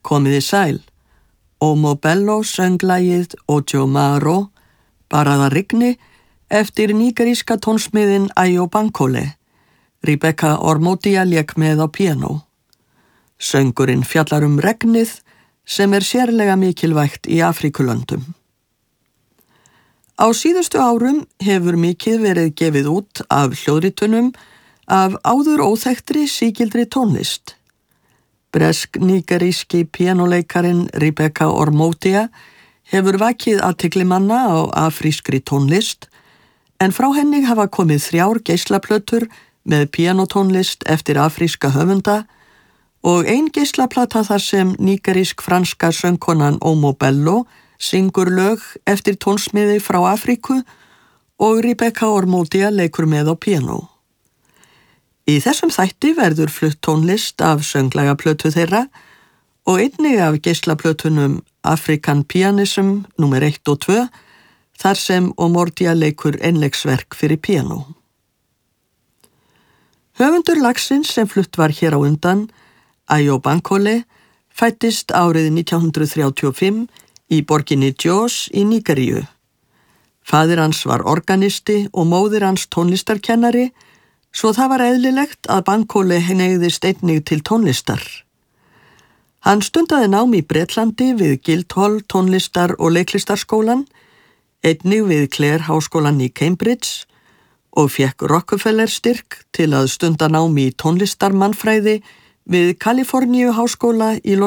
Komiði sæl. Omo Bello söng lagið Ojo Maro, bara það rigni, eftir nígeríska tónsmiðin Ayo Bankole. Rebecca Ormodia lék með á píanó. Söngurinn fjallar regnið sem sérlega mikilvægt í Afríkulöndum. Á síðustu árum hefur mikið verið gefið út af hljóðritunum af áður óþekktri sígildri tónlist. Bresk-nígeríski píanóleikarin Rebecca Ormodia hefur vakið athygli manna á afrískri tónlist, en frá henni hafa komið 3 geislaplötur með píanótónlist eftir afríska höfunda og ein geislaplata þar sem nígerísk-franska söngkonan Omo Bello syngur lög eftir tónsmiði frá Afríku og Rebecca Ormodia leikur með á píanó. Í þessum þætti verður flutt tónlist af sönglagaplötu þeirra og einnig af geislaplötunum African Pianism nr. 1 og 2, þar sem Ormodia leikur einleiksverk fyrir píanó. Höfundur lagsins sem flutt var hér á undan, Ayo Bankole, fæddist árið 1935 í borginni Jos í Nígeríu. Faðir hans var organisti og móðir hans tónlistarkennari, svo það var eðlilegt að Bankole hneigðist einnig til tónlistar. Hann stundaði nám í Bretlandi við Guildhall tónlistar- og leiklistarskólan, einnig við Clare háskólan í Cambridge og fékk Rockefeller styrk til að stunda nám í tónlistarmannfræði við Kaliforníu háskóla í Los